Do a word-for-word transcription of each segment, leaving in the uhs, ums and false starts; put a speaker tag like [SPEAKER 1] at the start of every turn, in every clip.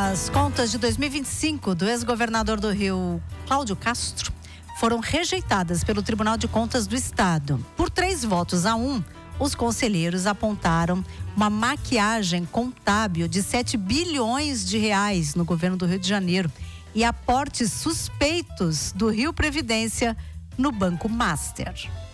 [SPEAKER 1] As contas de dois mil e vinte e cinco do ex-governador do Rio, Cláudio Castro, foram rejeitadas pelo Tribunal de Contas do Estado. Por três votos a um, os conselheiros apontaram uma maquiagem contábil de sete bilhões de reais no governo do Rio de Janeiro e aportes suspeitos do Rio Previdência no Banco Master.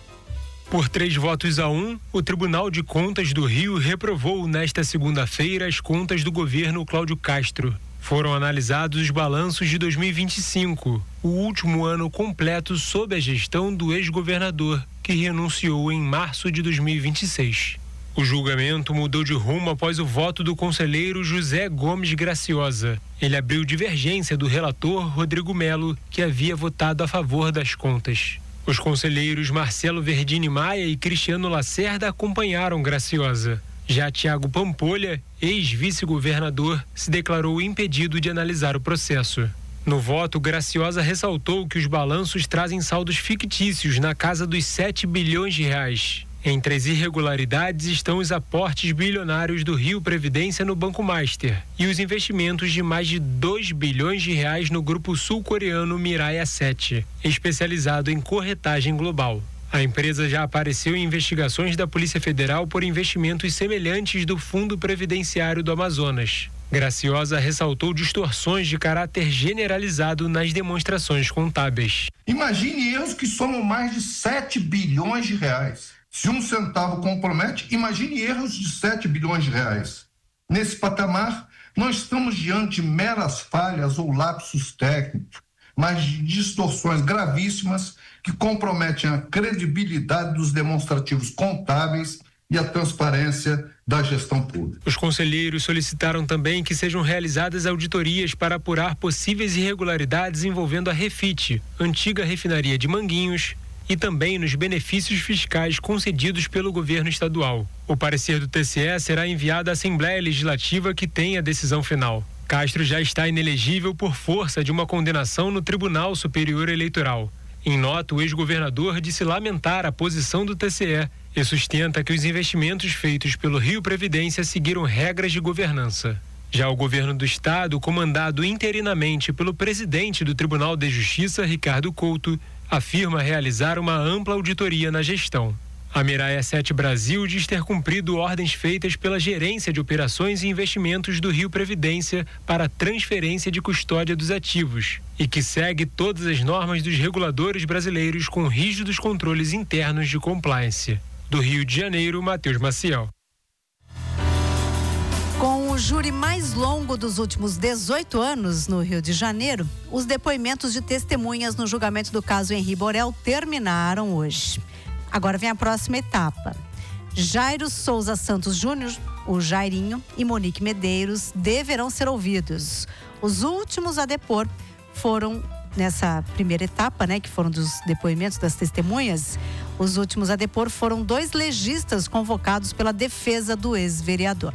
[SPEAKER 2] Por três votos a um, o Tribunal de Contas do Rio reprovou nesta segunda-feira as contas do governo Cláudio Castro. Foram analisados os balanços de dois mil e vinte e cinco, o último ano completo sob a gestão do ex-governador, que renunciou em março de dois mil e vinte e seis. O julgamento mudou de rumo após o voto do conselheiro José Gomes Graciosa. Ele abriu divergência do relator Rodrigo Melo, que havia votado a favor das contas. Os conselheiros Marcelo Verdini Maia e Cristiano Lacerda acompanharam Graciosa. Já Tiago Pampolha, ex-vice-governador, se declarou impedido de analisar o processo. No voto, Graciosa ressaltou que os balanços trazem saldos fictícios na casa dos sete bilhões de reais. Entre as irregularidades estão os aportes bilionários do Rio Previdência no Banco Master e os investimentos de mais de dois bilhões de reais no grupo sul-coreano Mirai Asset, especializado em corretagem global. A empresa já apareceu em investigações da Polícia Federal por investimentos semelhantes do Fundo Previdenciário do Amazonas. Graciosa ressaltou distorções de caráter generalizado nas demonstrações contábeis.
[SPEAKER 3] Imagine erros que somam mais de sete bilhões de reais. Se um centavo compromete, imagine erros de sete bilhões de reais. Nesse patamar, não estamos diante de meras falhas ou lapsos técnicos, mas de distorções gravíssimas que comprometem a credibilidade dos demonstrativos contábeis e a transparência da gestão pública.
[SPEAKER 2] Os conselheiros solicitaram também que sejam realizadas auditorias para apurar possíveis irregularidades envolvendo a Refit, antiga refinaria de Manguinhos, e também nos benefícios fiscais concedidos pelo governo estadual. O parecer do T C E será enviado à Assembleia Legislativa, que tem a decisão final. Castro já está inelegível por força de uma condenação no Tribunal Superior Eleitoral. Em nota, o ex-governador disse lamentar a posição do T C E e sustenta que os investimentos feitos pelo Rio Previdência seguiram regras de governança. Já o governo do estado, comandado interinamente pelo presidente do Tribunal de Justiça, Ricardo Couto, afirma realizar uma ampla auditoria na gestão. A Mirai Asset Brasil diz ter cumprido ordens feitas pela Gerência de Operações e Investimentos do Rio Previdência para transferência de custódia dos ativos e que segue todas as normas dos reguladores brasileiros com rígidos controles internos de compliance. Do Rio de Janeiro, Matheus Maciel.
[SPEAKER 1] Com o júri mais longo dos últimos dezoito anos no Rio de Janeiro, os depoimentos de testemunhas no julgamento do caso Henri Borel terminaram hoje. Agora vem a próxima etapa. Jairo Souza Santos Júnior, o Jairinho, e Monique Medeiros deverão ser ouvidos. Os últimos a depor foram, nessa primeira etapa, né, que foram dos depoimentos das testemunhas, os últimos a depor foram dois legistas convocados pela defesa do ex-vereador.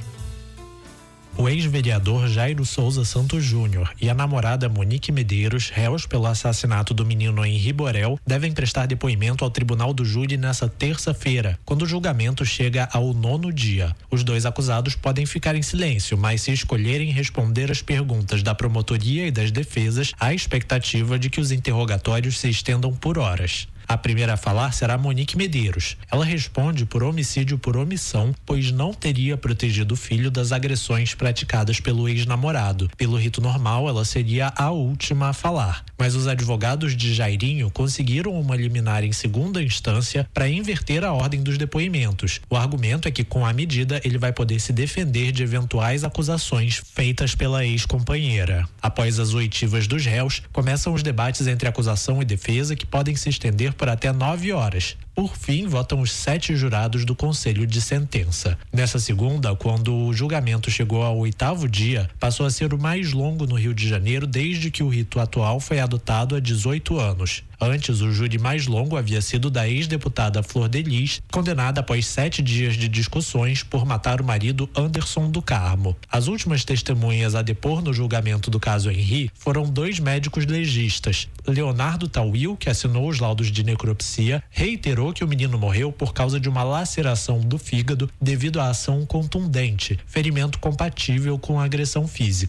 [SPEAKER 4] O ex-vereador Jairo Souza Santos Júnior e a namorada Monique Medeiros, réus pelo assassinato do menino Henri Borel, devem prestar depoimento ao Tribunal do Júri nesta terça-feira, quando o julgamento chega ao nono dia. Os dois acusados podem ficar em silêncio, mas se escolherem responder às perguntas da promotoria e das defesas, há expectativa de que os interrogatórios se estendam por horas. A primeira a falar será Monique Medeiros. Ela responde por homicídio por omissão, pois não teria protegido o filho das agressões praticadas pelo ex-namorado. Pelo rito normal, ela seria a última a falar. Mas os advogados de Jairinho conseguiram uma liminar em segunda instância para inverter a ordem dos depoimentos. O argumento é que, com a medida, ele vai poder se defender de eventuais acusações feitas pela ex-companheira. Após as oitivas dos réus, começam os debates entre acusação e defesa, que podem se estender por até nove horas. Por fim, votam os sete jurados do Conselho de Sentença. Nessa segunda, quando o julgamento chegou ao oitavo dia, passou a ser o mais longo no Rio de Janeiro desde que o rito atual foi adotado há dezoito anos. Antes, o júri mais longo havia sido da ex-deputada Flor de Lis, condenada após sete dias de discussões por matar o marido Anderson do Carmo. As últimas testemunhas a depor no julgamento do caso Henri foram dois médicos legistas. Leonardo Tawil, que assinou os laudos de necropsia, reiterou que o menino morreu por causa de uma laceração do fígado devido à ação contundente, ferimento compatível com agressão física.